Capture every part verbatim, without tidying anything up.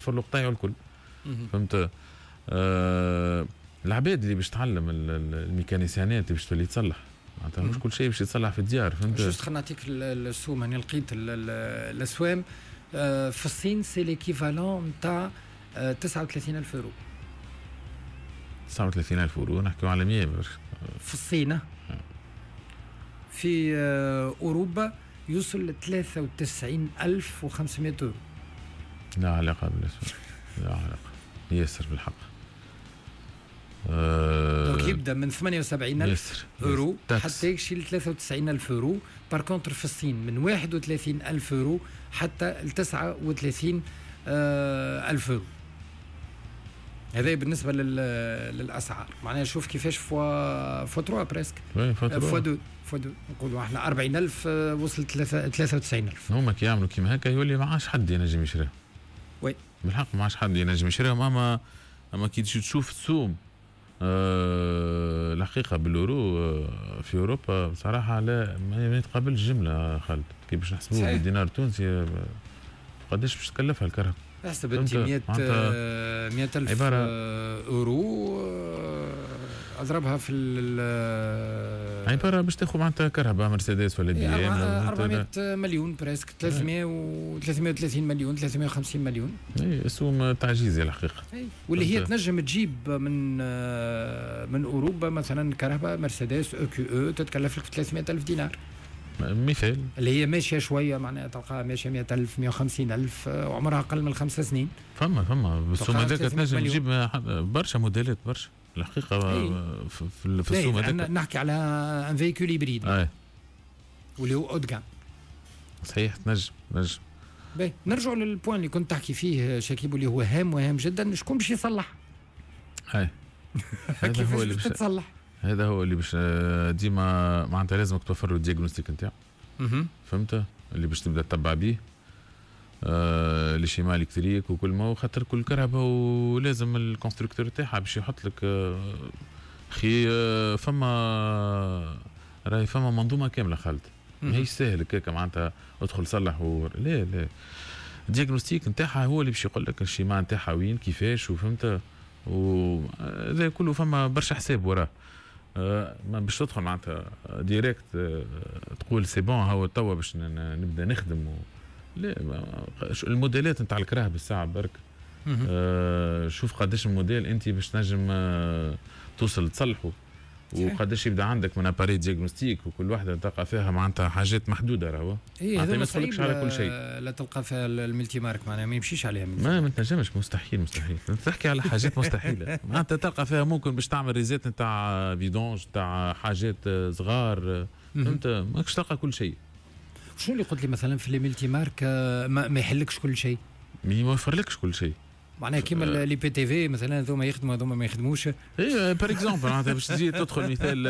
توفر له قطاع والكل. فهمت؟ آه العباد اللي باش تعلم الميكانيسيانات اللي باش تولي تصلح معناتها مش كل شيء باش يتصلح في الديار. فهمت؟ جوست خلينا نعطيك السوم. انا لقيت الاسوام في الصين سي ليكيفالون نتاع تسعة وثلاثين ألف يورو. تسعة وثلاثين ألف يورو نحكيو على مية في الصين. في اوروبا يوصل ل ثلاثة وتسعين ألف وخمسمائة يورو. لا علاقه بالاسود، لا علاقه ياسر بالحق. أه دونك يبدا من ثمانية وسبعين ألف يورو حتى يمشي ل ثلاثة وتسعين ألف يورو. بار كونتر في الصين من واحد وثلاثين ألف يورو حتى ل تسعة وثلاثين ألف يورو. هذا بالنسبه للاسعار. معناها شوف كيفاش فوا فوا ثلاثة بريسك فوا دو فوا دو نقولوا احنا أربعين ألف وصلت ثلاثة وتسعين ألف. هما كي يعملوا كيما هكا يولي ما عادش حد ينجم يشريهم. وي بالحق ما عادش حد ينجم يشريهم. اما اما كي تشوف السوم أه الحقيقه باليورو أه في اوروبا بصراحه لا ما يتقابلش جمله خالد. كي باش نحسبوه بالدينار التونسي قداش باش تكلفها الكهرباء؟ احسب انت مئة مئة ألف اورو اضربها في عباره باش تاخذ معناتها كهرباء مرسيدس ولا بي ام أربعمائة مليون بريسك ثلاثمائة و ثلاثمائة وثلاثين مليون ثلاثمائة وخمسين مليون. اي اسهم تعجيزي الحقيقه. واللي هي تنجم تجيب من من اوروبا مثلا كهرباء مرسيدس او كيو او تتكلف لك ثلاثمائة ألف دينار مثال. اللي هي ماشيه شويه معناها تلقاها ماشيه مئة ألف مئة وخمسين ألف وعمرها اقل من خمس سنين. فما فما بالسوم هذاك تنجم تجيب برشا موديلات برشا الحقيقه. أي. في, في السوم هذاك نحكي على ان فيكول هيبريد واللي هو اودغان. صحيح تنجم نجم. باهي نرجعوا للبوان اللي كنت تحكي فيه شكيب اللي هو هام وهام جدا. شكون باش يصلح؟ اي هذا هو اللي باش يتصلح. هذا هو اللي باش ديما معناتها لازمك توفر له الدياغنوستيك نتاعو. فهمت؟ اللي باش تبدا تتبع به آه لي شيما الكتريك وكل ما خاطر كل كهرباء ولازم الكونستركتور تاعها باش يحط لك آه خي آه فما راهي فما منظومه كامله خالد. ماهيش سهل هكاك معناتها ادخل صلح و... لا لا الدياغنوستيك نتاعها هو اللي باش يقول لك الشيما نتاعها وين كيفاش وفهمت. وهذا كله فما برشا حساب وراه. أه ما باش تدخل معناتها ديريكت أه تقول سي بون هاو توا باش نبدا نخدم و... لا الموديلات نتاع الكراه بالساعه برك. أه شوف قداش الموديل انت باش تنجم أه توصل تصلحه وقداش يبدا عندك من اباري دياغنوستيك وكل وحده تلقى فيها معناتها حاجات محدوده راهو. اي هذا ما تدخلكش على كل شيء. لا تلقى فيها الملتي مارك معناها ما يمشيش عليها. ما ما تنجمش مستحيل مستحيل تحكي على حاجات مستحيله. معناتها تلقى فيها ممكن باش تعمل ريزيت نتاع فيدونج نتاع حاجات صغار. فهمت؟ ماكش تلقى كل شيء. شنو اللي قلت لي مثلا في الملتي مارك ما, ما يحلكش كل شيء؟ ما يوفرلكش كل شيء معناها كيما لي بي تي في مثلا هذوما يخدموا هذوما ما يخدموش. اي بار اكزومبل معناتها باش تجي تدخل مثال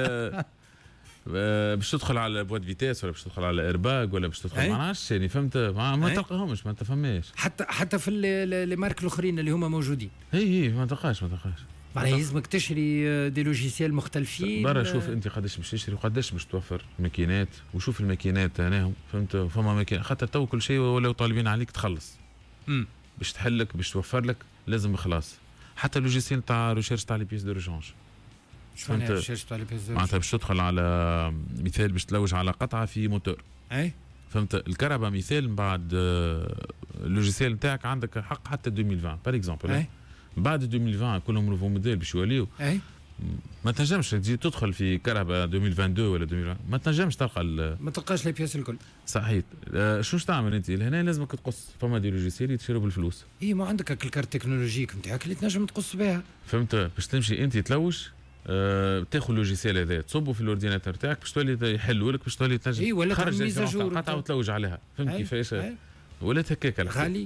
باش تدخل على بواد فيتاس ولا باش تدخل على ايرباغ ولا باش تدخل ما نعرفش يعني فهمت ما, ما تلقاهمش ما تفهماش. حتى حتى في لي مارك الاخرين اللي هما موجودين. اي اي ما تلقاش ما تلقاش معناها يلزمك تشري دي لوجيسيال مختلفين برا. شوف انت قداش باش تشري وقداش باش توفر ماكينات وشوف الماكينات هناهم فهمت. فما ماكينات خاطر تو كل شيء ولاو طالبين عليك تخلص. امم باش تحلك باش توفر لك لازم خلاص. حتى اللوجيسيال تاع ريشيرش تاع لي بيس دو ريشونج. فهمت؟ ريشيرش تاع لي بيس دو معناتها باش تدخل على مثال باش تلوج على قطعه في موتور. اي فهمت؟ الكهرباء مثال من بعد اللوجيسيال نتاعك عندك حق حتى ألفين وعشرين بار اكزومبل. اي بعد ألفين وعشرين كلهم نوفو موديل باش يوليو. اي ما تنجمش تجي تدخل في كهرباء ألفين واثنين وعشرين ولا ألفين وعشرين ما تنجمش تلقى ما تلقاش لي بياس الكل. صحيح. أه شوش تعمل انت لهنا لازمك تقص. فما دي لوجيسيال يتشروا بالفلوس. اي ما عندك الكارت تكنولوجيك نتاعك اللي تنجم تقص بها. فهمت؟ باش تمشي انت تلوش أه تاخذ اللوجيسيال هذا تصبه في الاورديناتور تاعك باش تولي يحلوا لك باش تولي تنجم اي ولا تعمل ميزاجور قطعه وتلوج عليها. فهمت كيفاش؟ ولا هكاك غالي.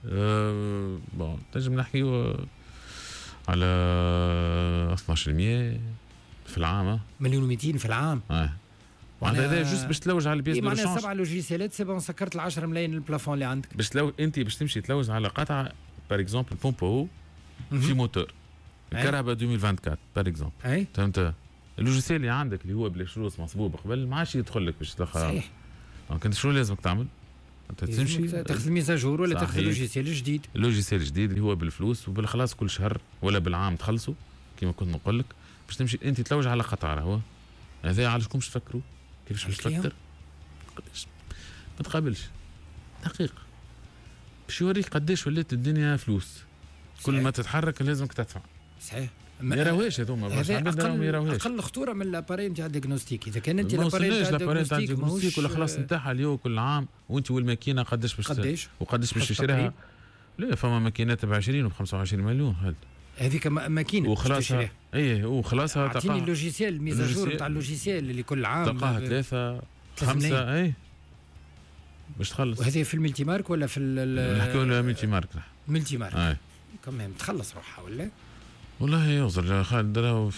أه بون تنجم نحكيو على اثناش بالمئة في العام. مليون ومئتين في العام. اه معناتها هذا جوست باش تلوج على البيس دو ريشونج. معناها سبعه لوجيسيالات سي بون سكرت ال عشرة ملايين البلافون اللي عندك. باش لو انت باش تمشي تلوج على قطعه بار اكزومبل بومبو في موتور الكهرباء ألفين وأربعة وعشرين بار اكزومبل. فهمت؟ اللوجيسيال اللي عندك اللي هو بلا شروط مصبوب قبل ما عادش يدخل لك باش تلقى. صحيح. دونك انت شنو لازمك تعمل؟ انت تمشي تاخذ ميزاجور ولا تاخذ لوجيسيال جديد لوجيسيال جديد اللي هو بالفلوس وبالخلاص كل شهر ولا بالعام تخلصوا كما كنت نقول لك باش تمشي انت تلوج على قطار. هو هذا علاش كومش تفكروا كيفاش باش تفكر ما تقابلش دقيقه باش يوريك قداش ولات الدنيا فلوس. كل ما تتحرك لازمك تدفع. صحيح. ما يراوهاش هذوما باش أقل, اقل خطوره من لاباري نتاع الديagnostic. اذا كان انت لاباري نتاع الديagnostic ولا خلاص نتاعها اليوم كل عام وانت والماكينه قداش باش قداش وقداش باش تشريها. لا فما ماكينات ب عشرين و خمسة وعشرين مليون هذا هذيك ماكينه وخلاصها. اي وخلاصها اعطيني اللوجيسيال الميزاجور نتاع اللوجيسيال اللي كل عام تلقاها ثلاثه خمسه. اي باش تخلص. وهذه في الملتي مارك ولا في نحكيو على الملتي مارك. ملتي مارك اي كمان تخلص روحها ولا والله يوصل خالد راهو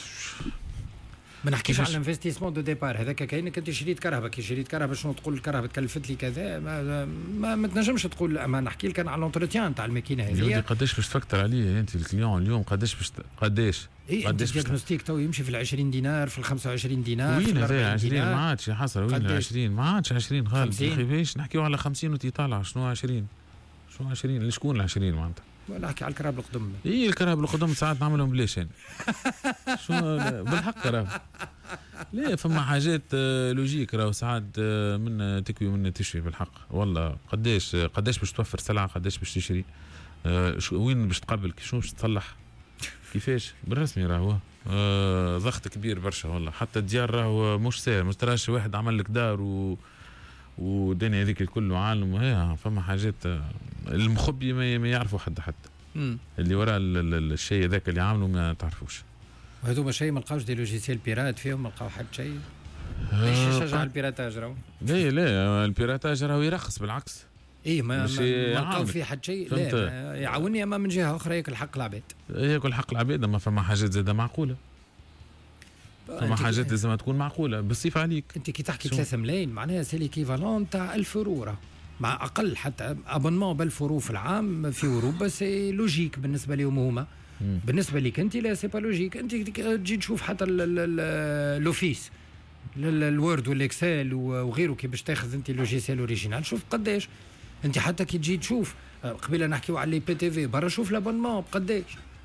ما نحكيش على الانفستيسمون دو ديبار. هذاك كاينك انت شريت كهرباء كي شريت كهرباء شنو تقول الكهرباء تكلفت لي كذا ما, ما, ما تنجمش تقول. اما نحكي لك على لونتروتيان تاع الماكينه هذه قداش باش تفكر عليه انت الكليون اليوم قداش باش قداش إيه قداش الديagnostic تو يمشي في العشرين دينار في الخمسة وعشرين دينار وين هذا عشرين ما عادش يا حسره وين العشرين ما عادش عشرين خالد يا اخي باش نحكيو على خمسين وتي طالع شنو عشرين شنو عشرين لشكون العشرين معناتها نحكي على الكراب القدم. اي الكراب القدم ساعات نعملهم بلاش يعني شو بالحق راه لا فما حاجات لوجيك راهو ساعات من تكوي من تشري بالحق والله. قداش قداش باش توفر سلعه قداش باش تشري وين باش تقبل شنو باش تصلح كيفاش بالرسمي راهو آه ضغط كبير برشا والله. حتى الديار راهو مش سهل ما تراش واحد عمل لك دار و والدنيا هذيك الكل عالم وهي فما حاجات المخبي ما يعرفوا حد حتى اللي وراء الشيء ذاك اللي عامله ما تعرفوش. وهذوما شيء ما لقاوش دي لوجيسيال بيرات فيهم ما لقاو حد شيء. ليش يشجع البيراتاج راهو؟ لا لا البيراتاج راهو يرخص بالعكس. ايه ما ما لقاو فيه حد شيء. لا يعاوني اما من جهه اخرى ياكل حق العباد. ياكل حق العباد اما فما حاجات زاده معقوله. فما حاجات لازم تكون معقوله بالصفه عليك. انت كي تحكي ثلاثة ملايين معناها سي ليكيفالون تاع ألف يورو مع اقل حتى ابونمون ب ألف يورو في العام في اوروبا سي لوجيك بالنسبه لهم هما. بالنسبه لك انت لا سي با لوجيك. انت تجي تشوف حتى لوفيس الوورد والاكسل وغيره كي باش تاخذ انت لوجيسيال اوريجينال شوف قداش. انت حتى كي تجي تشوف قبيله نحكيو على لي بي تي في برا شوف لابونمون بقداش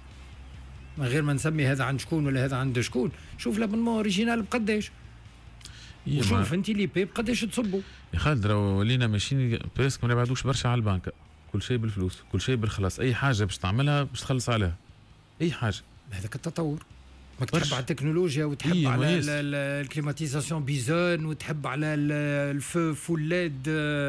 من غير ما نسمي هذا عند شكون ولا هذا عند شكون. شوف لابونمون اوريجينال بقداش وشوف انت لي بي بقداش تصبوا. يا خالد راه ولينا ماشيين بريسك ما نبعدوش برشا على البنك. كل شيء بالفلوس كل شيء بالخلاص. اي حاجه باش تعملها باش تخلص عليها اي حاجه. هذاك التطور ما تحب على التكنولوجيا وتحب إيه على الكليماتيزاسيون بيزون وتحب على الفو فول ليد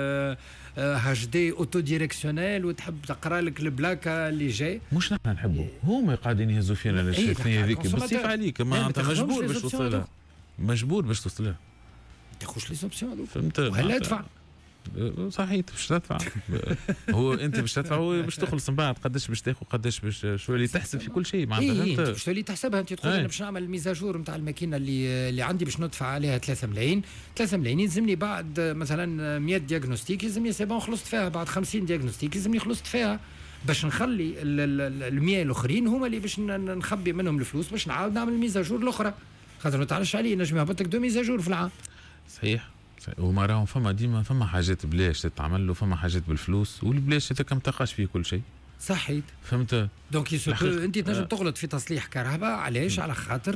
اتش دي اوتو ديريكسيونيل وتحب تقرا لك البلاكه اللي جاي. مش نحن نحبوا هما قاعدين يهزوا فينا الشيء هذيك بالصيف عليك ما انت مجبور باش توصلها مجبور باش توصلها تاخذش لي سوبسيون هذوك فهمت ولا ادفع صحيح باش تدفع. هو انت باش تدفع هو باش تخلص من بعد قداش باش تاخذ قداش باش شو اللي تحسب في كل شيء معناتها فهمت. انت باش اللي تحسبها انت تقول انا باش نعمل الميزاجور نتاع الماكينه اللي اللي عندي باش ندفع عليها ثلاثة ملايين ثلاثة ملايين يلزمني بعد مثلا مية ديagnostic يلزمني سي بون خلصت فيها. بعد خمسين ديagnostic يلزمني خلصت فيها باش نخلي ال مية الاخرين هما اللي باش نخبي منهم الفلوس باش نعاود نعمل الميزاجور الاخرى خاطر ما تعرفش عليه نجم يهبط لك دو ميزاجور في العام. صحيح وما راهم فما ديما فما حاجات بلاش تتعمل له فما حاجات بالفلوس والبلاش هذاك ما تلقاش فيه كل شيء. صحيت فهمت. دونك انت تنجم تغلط في تصليح كهرباء علاش على خاطر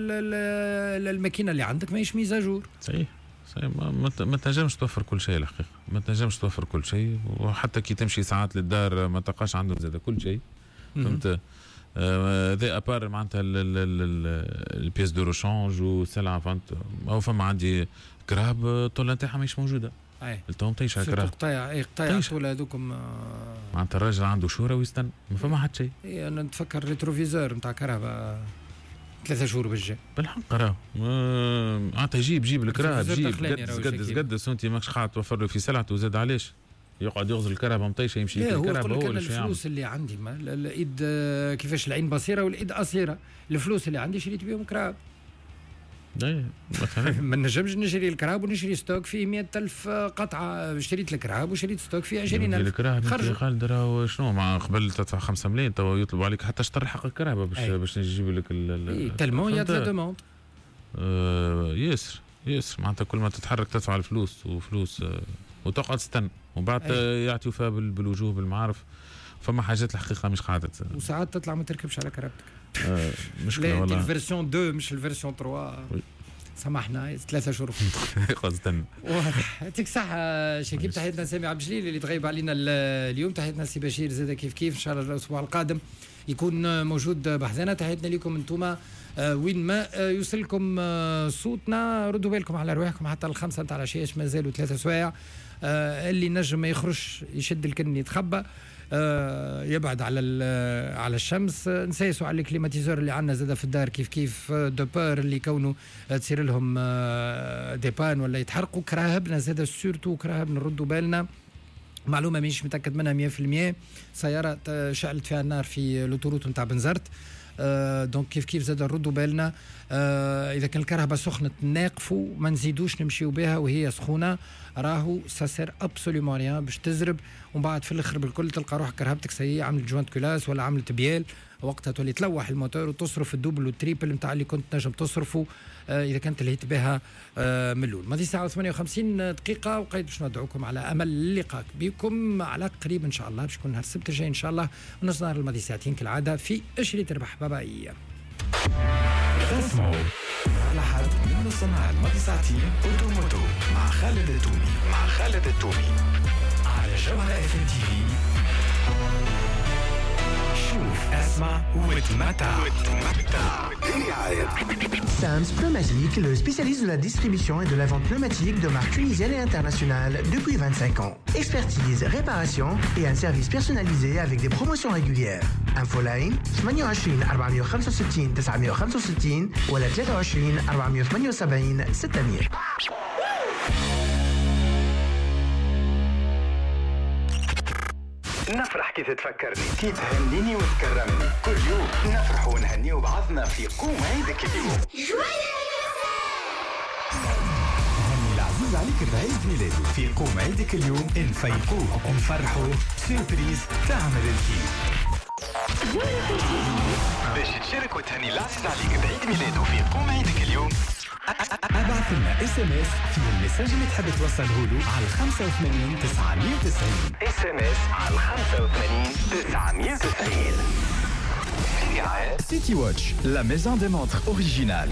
الماكينه اللي عندك ماهيش ميزاجور. صحيح صحيح ما, ما تنجمش توفر كل شيء الحقيقه ما تنجمش توفر كل شيء. وحتى كي تمشي ساعات للدار ما تلقاش عندهم زاد كل شيء فهمت. ذا ابار معناتها البيس دو روشانج وسلعه فهمت. او فما عندي كراب الطوله نتاعها ماهيش موجوده. اي التوم تيش على الكراب قطايع اي قطايع الطوله هذوكم معناتها الراجل عنده شهره ويستنى ما فما حد شيء. اي انا نتفكر ريتروفيزور نتاع كهرباء ثلاثة شهور بالجاي بالحق راهو معناتها جيب جيب الكراب جيب قدس قدس قدس وانت ماكش قاعد توفر له في سلعته وزاد علاش يقعد يغزل الكهرباء مطيشه يمشي في الكهرباء هو اللي الفلوس اللي عندي ما الايد كيفاش العين بصيره والايد قصيره. الفلوس اللي عندي شريت بهم كراب. اي مثلا ما نجمش نشري الكراب ونشري ستوك فيه مئة ألف قطعه. شريت الكراب وشريت ستوك فيه عشرين ألف. الكراب خرج خالد راهو شنو مع قبل تدفع خمسة ملايين تو يطلبوا عليك حتى شطر حق الكراب باش أي. باش نجيب لك ال تالمون يا لا دوموند ياسر ياسر معناتها كل ما تتحرك تدفع الفلوس وفلوس آه وتقعد تستنى. وبعد يعطيوا فيها بالوجوه بالمعارف. فما حاجات الحقيقه مش قاعده، وساعات تطلع ما تركبش على كرابتك. آه مشكله والله. الفيرسيون اثنين مش الفيرسيون ثلاثة. سامحنا ثلاثة شهور. قصدنا. واضح. يعطيك الصحة شكيب. تحياتنا سامي عبد الجليل اللي تغيب علينا اليوم. تحياتنا سي بشير زاده كيف كيف. ان شاء الله الاسبوع القادم يكون موجود بحذانا. تحياتنا لكم انتم وين ما يوصلكم صوتنا. ردوا بالكم على رواحكم حتى الخمسة نتاع العشية مازالوا ثلاثة سوايع. اللي نجم ما يخرج يشد الكن يتخبى. آه يبعد على على الشمس. نسيسوا على الكليماتيزور اللي عندنا زاده في الدار كيف كيف دو بور اللي كونه تصير لهم آه دي بان ولا يتحرقوا. كراهبنا زاده سورتو كراهبنا نردوا بالنا. معلومه مانيش متاكد منها مية في المية. سياره شعلت فيها النار في لوتوروت نتاع بنزرت. آه دونك كيف كيف زاد نردوا بالنا. آه اذا كان الكهرباء سخنت ناقفوا ما نزيدوش نمشيو بها وهي سخونه. راهو ساسير ابسوليومون ريان باش تزرب ومن بعد في الاخر بالكل تلقى روحك كرهبتك سيئه عملت جوانت كلاس ولا عملت بيال. وقتها تولي تلوح الموتور وتصرف الدوبل والتريبل نتاع اللي كنت نجم تصرفه آه اذا كانت لهيت بها آه من الاول. ماضي ساعه وثمانية وخمسين دقيقه وقيد باش ندعوكم على امل اللقاء بكم على قريب ان شاء الله. باش يكون نهار السبت الجاي ان شاء الله ونص نهار الماضي ساعتين كالعاده في اشري تربح. باي اسمعوا على حد من الصناعة الماضي ساعتين اوتوموتو مع خالد التومي مع خالد التومي على جوهرة اف ام تي في. شوف اسمع وتمتع وتمتع برعاية Sams Pneumatique, le spécialiste de la distribution et de la vente pneumatique de marques tunisiennes et internationales depuis vingt-cinq ans. Expertise, réparation et un service personnalisé avec des promotions régulières. Infoline ثمانية وعشرين أربعمية وخمسة وستين تسعمية وخمسة وستين ولا ثلاثة وعشرين أربعمية وثمانية وسبعين ستمية. نفرح كي تتفكرني كي تهنيني وتكرمني كل يوم نفرح ونهني بعضنا في قوم عيدك اليوم. هني العزيز عليك بعيد ميلاده في قوم عيدك اليوم. نفيقوه ونفرحوا سيربريز تعمل الكيف باش تشارك وتهني العزيز عليك بعيد ميلاده في قوم عيدك اليوم. ابعث لنا اس ام اس في المساج اللي تحب توصله له على خمسة وثمانين تسعمية وتسعين. اس ام اس على خمسة وثمانين تسعمية وتسعين. City Watch, la maison des montres originale.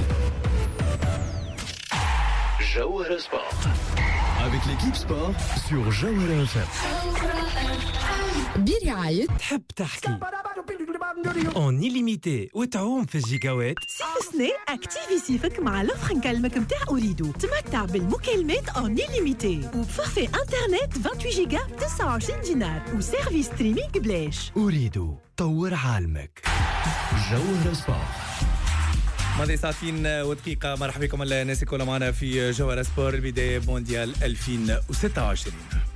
Jawhara Sport. Avec l'équipe sport sur Jawhara F M. برعاية تحب تحكي اون illimité وتعوم في الجيجاوات. صيف سنة اكتيفي صيفك مع لوفر نكلمك متاع أوريدو. تمتع بالمكالمات اون illimité وبفورفي انترنت ثمانية وعشرين جيجا تسعة وعشرين دينار وسيرفيس ستريمينغ بلاش. أوريدو طور عالمك. جوهرة سبورت. ماضي ساعتين ودقيقة. مرحبا بكم الناس كلها معنا في جوهرة سبورت. البداية مونديال ألفين وستة وعشرين.